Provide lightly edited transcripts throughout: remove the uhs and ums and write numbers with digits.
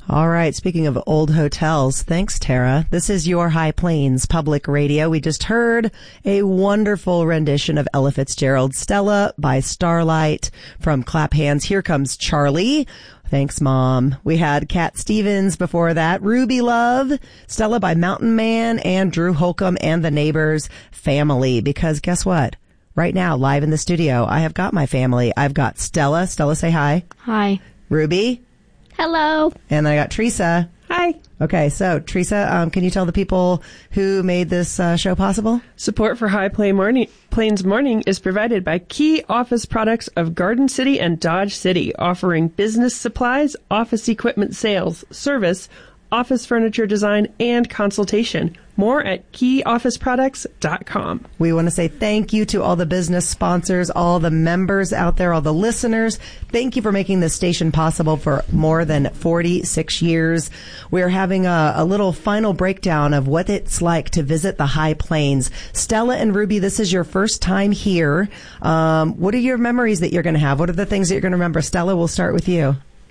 All right. Speaking of old hotels, thanks, Tara. This is your High Plains Public Radio. We just heard a wonderful rendition of Ella Fitzgerald's Stella by Starlight from Clap Hands. Here Comes Charlie. Thanks, Mom. We had Cat Stevens before that. Ruby Love, Stella by Mountain Man, and Drew Holcomb and the Neighbors Family. Because guess what? Right now, live in the studio, I have got my family. I've got Stella. Stella, say hi. Hi. Ruby. Hello. And I got Teresa. Hi. Okay, so Teresa, can you tell the people who made this show possible? Support for High Plains Morning is provided by Key Office Products of Garden City and Dodge City, offering business supplies, office equipment sales, service, office furniture design, and consultation. More at keyofficeproducts.com. We want to say thank you to all the business sponsors, all the members out there, all the listeners. Thank you for making this station possible for more than 46 years. We're having a little final breakdown of what it's like to visit the High Plains. Stella and Ruby, this is your first time here. What are your memories that you're going to have? What are the things that you're going to remember? Stella, we'll start with you.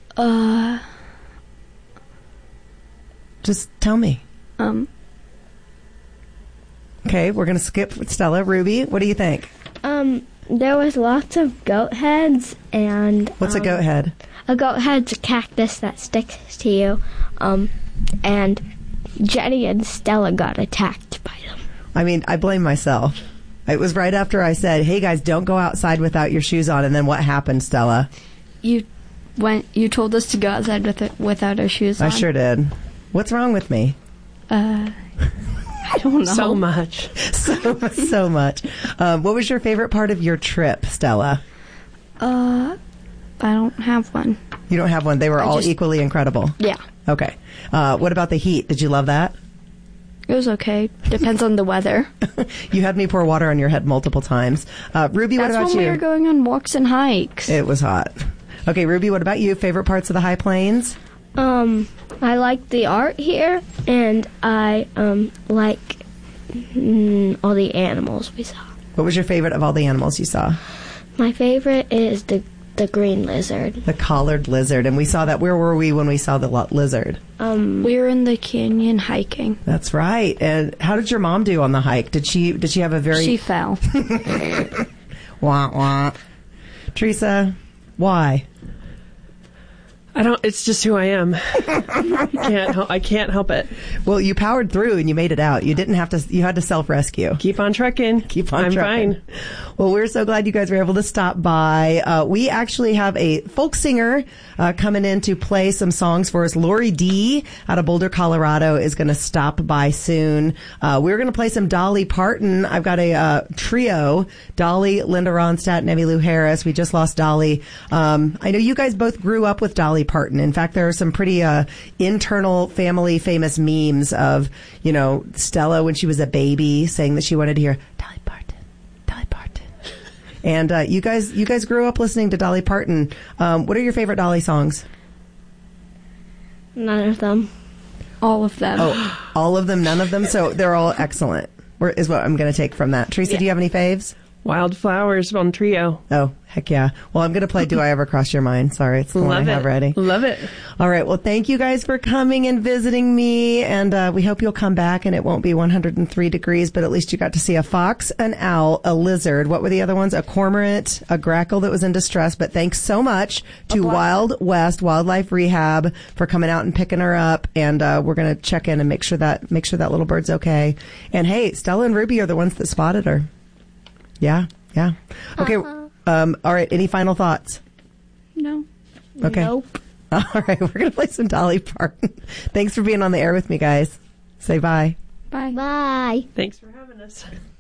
Just tell me. Okay, we're going to skip with Stella. Ruby, what do you think? There was lots of goat heads and... What's a goat head? A goat head's a cactus that sticks to you. And Jenny and Stella got attacked by them. I mean, I blame myself. It was right after I said, hey guys, don't go outside without your shoes on. And then what happened, Stella? You told us to go outside without our shoes on. I sure did. What's wrong with me? I don't know. So much. So much. What was your favorite part of your trip, Stella? I don't have one. You don't have one. They were all equally incredible. Yeah. Okay. What about the heat? Did you love that? It was okay. Depends on the weather. You had me pour water on your head multiple times. Ruby, what about you? That's when we were going on walks and hikes. It was hot. Okay, Ruby, what about you? Favorite parts of the High Plains? I like the art here, and I like all the animals we saw. What was your favorite of all the animals you saw? My favorite is the green lizard. The collared lizard. And we saw that. Where were we when we saw the lizard? We were in the canyon hiking. That's right. And how did your mom do on the hike? Did she have a very... She fell. Wah, wah. Teresa, why? It's just who I am. I can't help it. Well, you powered through and you made it out. You didn't have to, you had to self-rescue. Keep on trucking. I'm fine. Well, we're so glad you guys were able to stop by. We actually have a folk singer coming in to play some songs for us. Lori D out of Boulder, Colorado is going to stop by soon. We're going to play some Dolly Parton. I've got a trio, Dolly, Linda Ronstadt, and Emmylou Harris. We just lost Dolly. I know you guys both grew up with Dolly Parton. In fact, there are some pretty internal family famous memes of, Stella when she was a baby saying that she wanted to hear Dolly Parton, Dolly Parton. And you guys grew up listening to Dolly Parton. What are your favorite Dolly songs? None of them. All of them. Oh, all of them, none of them? So they're all excellent, is what I'm going to take from that. Teresa, do you have any faves? Wildflowers on Trio. Oh, heck yeah. Well, I'm going to play Do I Ever Cross Your Mind? Sorry, it's the one I have ready. Love it. All right. Well, thank you guys for coming and visiting me. And we hope you'll come back and it won't be 103 degrees, but at least you got to see a fox, an owl, a lizard. What were the other ones? A cormorant, a grackle that was in distress. But thanks so much to Wild West Wildlife Rehab for coming out and picking her up. And we're going to check in and make sure that little bird's okay. And hey, Stella and Ruby are the ones that spotted her. Yeah. Okay. All right. Any final thoughts? No. Okay. Nope. All right. We're going to play some Dolly Parton. Thanks for being on the air with me, guys. Say bye. Bye. Bye. Thanks for having us.